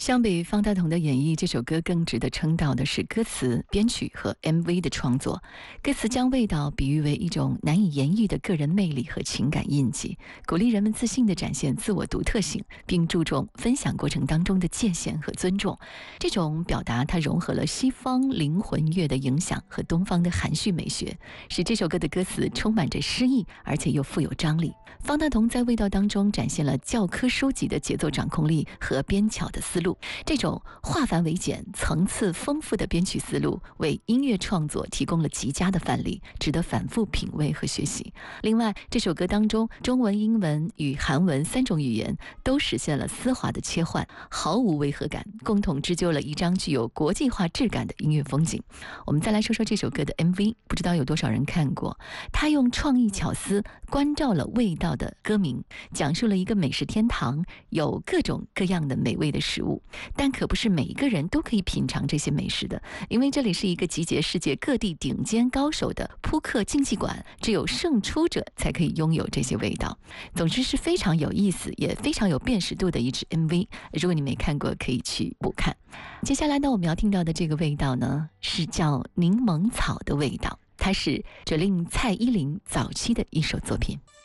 相比方大同的演绎，这首歌更值得称道的是歌词、编曲和 MV 的创作。歌词将味道比喻为一种难以言喻的个人魅力和情感印记，鼓励人们自信地展现自我独特性，并注重分享过程当中的界限和尊重。这种表达它融合了西方灵魂乐的影响和东方的含蓄美学，使这首歌的歌词充满着诗意，而且又富有张力。方大同在味道当中展现了教科书级的节奏掌控力和编巧的思路，这种化繁为简、层次丰富的编曲思路为音乐创作提供了极佳的范例，值得反复品味和学习。另外，这首歌当中中文、英文与韩文3种语言都实现了丝滑的切换，毫无违和感，共同织就了一张具有国际化质感的音乐风景。我们再来说说这首歌的 MV， 不知道有多少人看过。他用创意巧思关照了味道的歌名，讲述了一个美食天堂，有各种各样的美味的食物，但可不是每一个人都可以品尝这些美食的，因为这里是一个集结世界各地顶尖高手的扑克竞技馆，只有胜出者才可以拥有这些味道。总之是非常有意思也非常有辨识度的一支 MV， 如果你没看过可以去补看。接下来呢，我们要听到的这个味道呢，是叫柠檬草的味道，它是指令蔡依林早期的一首作品。